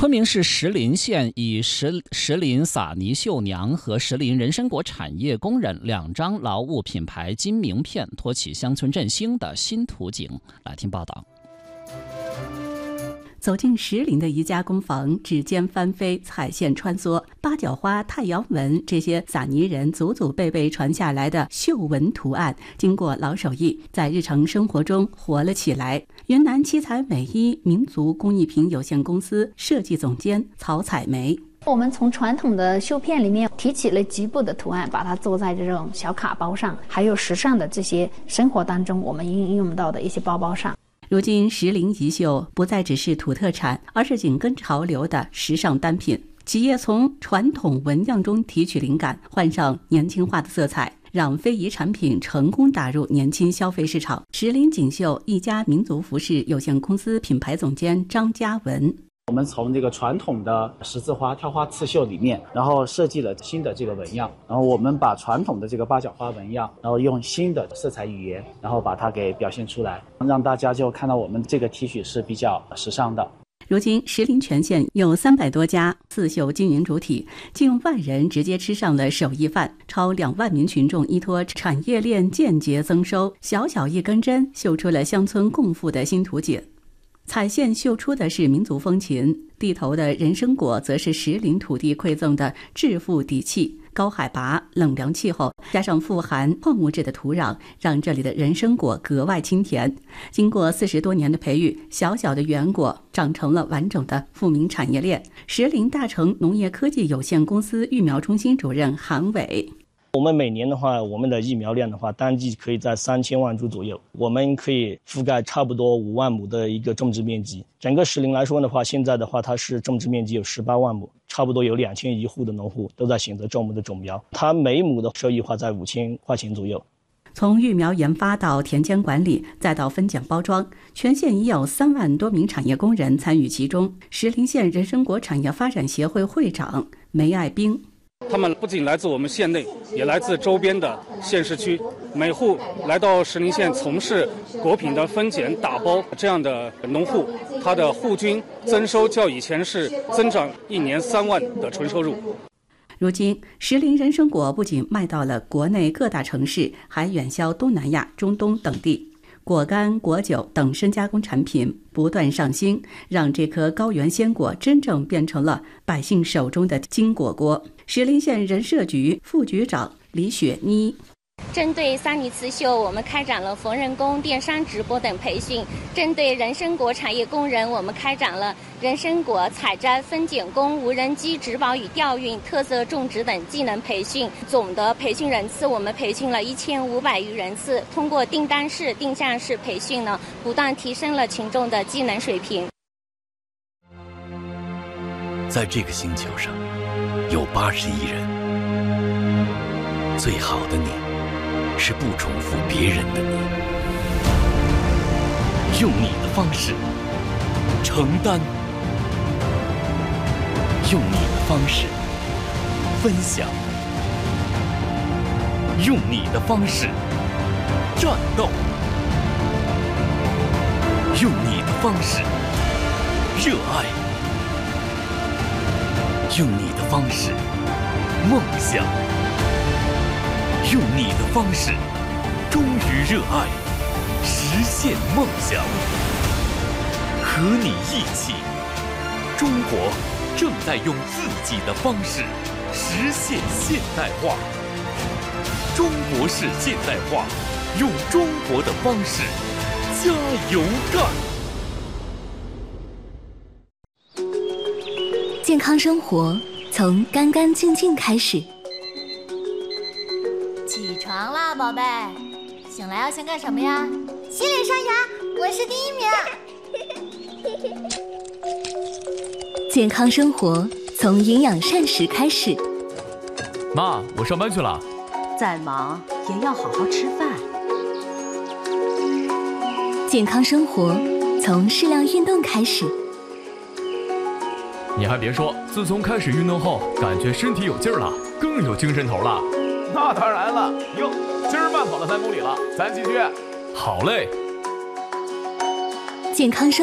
昆明市石林县以石林撒泥绣娘和石林人参果产业工人2张劳务品牌金名片托起乡村振兴的新图景。来听报道。 走进石林的一家工坊，指尖翻飞，彩线穿梭，八角花、太阳纹这些撒泥人祖祖辈辈传下来的绣纹图案，经过老手艺，在日常生活中活了起来。云南七彩美衣民族工艺品有限公司设计总监曹彩梅。 我们从传统的绣片里面提起了局部的图案，把它做在这种小卡包上，还有时尚的这些生活当中我们应用到的一些包包上。 如今石林遗绣不再只是土特产，而是紧跟潮流的时尚单品。企业从传统纹样中提取灵感，换上年轻化的色彩，让非遗产品成功打入年轻消费市场。石林锦绣一家民族服饰有限公司品牌总监张嘉文。 我们从这个传统的十字花、挑花刺绣里面，然后设计了新的这个纹样，然后我们把传统的这个八角花纹样，然后用新的色彩语言，然后把它给表现出来，让大家就看到我们这个 T 恤是比较时尚的。 如今石林全县有300多家刺绣经营主体，近万人直接吃上了手艺饭，超2万名群众依托产业链间接增收，小小一根针绣出了乡村共富的新图景。彩线绣出的是民族风情，地头的人参果则是石林土地馈赠的致富底气。高海拔、冷凉气候，加上富含矿物质的土壤，让这里的人参果格外清甜。经过40多年的培育，小小的圆果长成了完整的富民产业链。石林大成农业科技有限公司育苗中心主任韩伟。 我们每年的话，我们的疫苗量的话，单季可以在3000万株左右，我们可以覆盖差不多5万亩的一个种植面积。整个石林来说的话，现在的话它是种植面积有18万亩，差不多有2100户的农户都在选择种我们的种苗，它每亩的收益化在5000块钱左右。 从育苗研发到田间管理，再到分拣包装，全县已有3万多名产业工人参与其中。石林县人参果产业发展协会会长梅爱兵。 他们不仅来自我们县内，也来自周边的县市区。每户来到石林县从事果品的分拣、打包这样的农户，他的户均增收较以前是增长1年3万的纯收入。 如今，石林人参果不仅卖到了国内各大城市，还远销东南亚、中东等地。果干、果酒等深加工产品不断上新，让这颗高原鲜果真正变成了百姓手中的金果果。石林县人社局副局长李雪妮。 针对撒泥刺绣，我们开展了缝纫工、电商直播等培训；针对人参果产业工人，我们开展了人参果采摘、分拣工、无人机植保与调运、特色种植等技能培训。总的培训人次，我们培训了1500余人次。通过订单式、定向式培训呢，不断提升了群众的技能水平。 在这个星球上，有80亿人，最好的你。是不重复别人的你，用你的方式承担，用你的方式分享，用你的方式战斗，用你的方式热爱，用你的方式梦想。用你的方式忠于热爱，实现梦想。和你一起，中国正在用自己的方式实现现代化。中国式现代化，用中国的方式加油干。 健康生活从干干净净开始。 起床啦，宝贝！醒来要先干什么呀？ 洗脸刷牙，我是第1名。 健康生活从营养膳食开始。 妈，我上班去了。 再忙也要好好吃饭。 健康生活从适量运动开始。 你还别说，自从开始运动后，感觉身体有劲儿了，更有精神头了。 那当然了，哟，今儿慢跑了3公里了，咱继续。 好嘞。 健康生